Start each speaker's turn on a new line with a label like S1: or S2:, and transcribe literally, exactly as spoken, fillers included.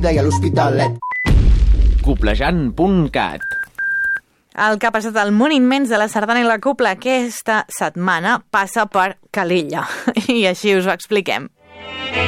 S1: deia l'Hospitalet.
S2: Coplejant punt cat.
S3: El que ha passat al món immens de la sardana i la copla aquesta setmana passa per Calella. I així us ho expliquem.